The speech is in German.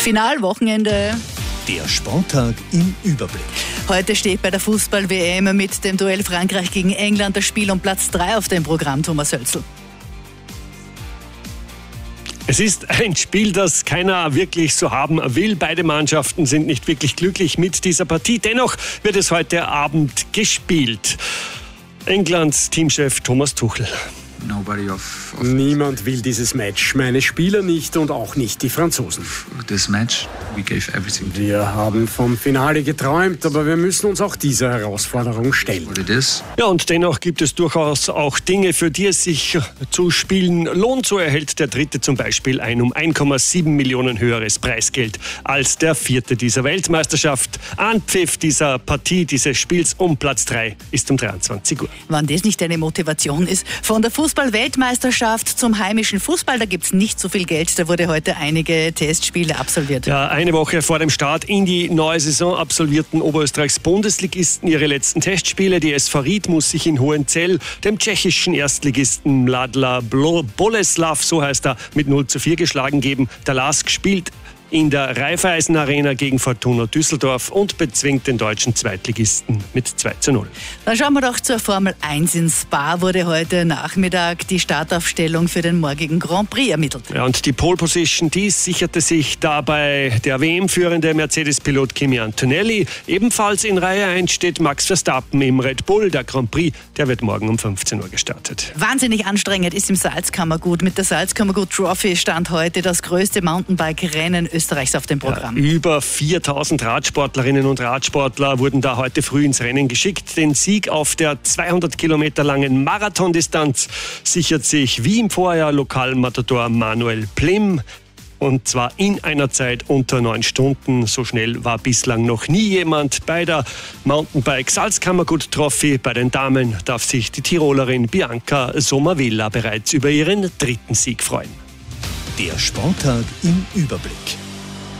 Finalwochenende. Der Sporttag im Überblick. Heute steht bei der Fußball-WM mit dem Duell Frankreich gegen England das Spiel um Platz 3 auf dem Programm, Thomas Hölzl. Es ist ein Spiel, das keiner wirklich so haben will. Beide Mannschaften sind nicht wirklich glücklich mit dieser Partie. Dennoch wird es heute Abend gespielt. Englands Teamchef Thomas Tuchel. Niemand will dieses Match. Meine Spieler nicht und auch nicht die Franzosen. Wir haben vom Finale geträumt, aber wir müssen uns auch dieser Herausforderung stellen. Ja, und dennoch gibt es durchaus auch Dinge, für die es sich zu spielen lohnt. So erhält der Dritte zum Beispiel ein um 1,7 Millionen höheres Preisgeld als der Vierte dieser Weltmeisterschaft. Anpfiff dieser Partie, dieses Spiels um Platz 3 ist um 23 Uhr. Wann das nicht eine Motivation ist, von der Fußball-Weltmeisterschaft zum heimischen Fußball, da gibt es nicht so viel Geld. Da wurde heute einige Testspiele absolviert. Ja, eine Woche vor dem Start in die neue Saison absolvierten Oberösterreichs Bundesligisten ihre letzten Testspiele. Die SV Ried muss sich in Hohenzell dem tschechischen Erstligisten Mladla Boleslav, so heißt er, mit 0:4 geschlagen geben. Der LASK spielt in der Raiffeisen Arena gegen Fortuna Düsseldorf und bezwingt den deutschen Zweitligisten mit 2:0. Dann schauen wir doch zur Formel 1 in Spa. Wurde heute Nachmittag die Startaufstellung für den morgigen Grand Prix ermittelt. Ja, und die Pole Position, die sicherte sich dabei der WM-führende Mercedes-Pilot Kimi Antonelli. Ebenfalls in Reihe 1 steht Max Verstappen im Red Bull. Der Grand Prix, der wird morgen um 15 Uhr gestartet. Wahnsinnig anstrengend ist im Salzkammergut. Mit der Salzkammergut Trophy stand heute das größte Mountainbike-Rennen Österreichs auf dem Programm. Ja, über 4000 Radsportlerinnen und Radsportler wurden da heute früh ins Rennen geschickt. Den Sieg auf der 200 Kilometer langen Marathondistanz sichert sich wie im Vorjahr Lokalmatador Manuel Plim. Und zwar in einer Zeit unter 9 Stunden. So schnell war bislang noch nie jemand bei der Mountainbike Salzkammergut Trophy. Bei den Damen darf sich die Tirolerin Bianca Sommervilla bereits über ihren 3. Sieg freuen. Der Sporttag im Überblick.